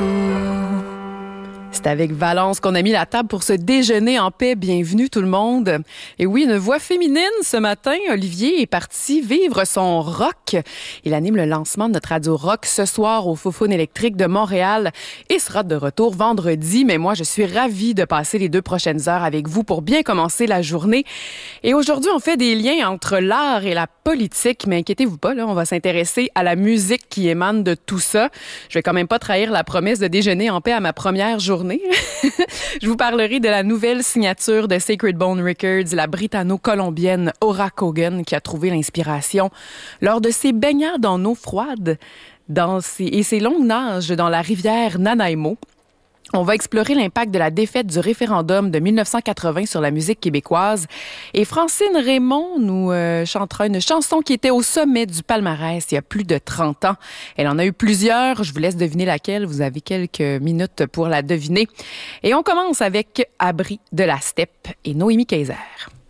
C'est avec Valence qu'on a mis la table pour ce déjeuner en paix. Bienvenue tout le monde. Et oui, une voix féminine ce matin. Olivier est parti vivre son rock. Il anime le lancement de notre radio rock ce soir au Foufoune électrique de Montréal et sera de retour vendredi. Mais moi, je suis ravie de passer les 2 prochaines heures avec vous pour bien commencer la journée. Et aujourd'hui, on fait des liens entre l'art et la politique. Mais inquiétez-vous pas, là, on va s'intéresser à la musique qui émane de tout ça. Je vais quand même pas trahir la promesse de déjeuner en paix à ma première journée. Je vous parlerai de la nouvelle signature de Sacred Bone Records, la britanno-colombienne Aura Cogan, qui a trouvé l'inspiration lors de ses baignades en eau froide et ses longues nages dans la rivière Nanaimo. On va explorer l'impact de la défaite du référendum de 1980 sur la musique québécoise. Et Francine Raymond nous chantera une chanson qui était au sommet du palmarès il y a plus de 30 ans. Elle en a eu plusieurs. Je vous laisse deviner laquelle. Vous avez quelques minutes pour la deviner. Et on commence avec Abri de la Steppe et Noémie Kayser.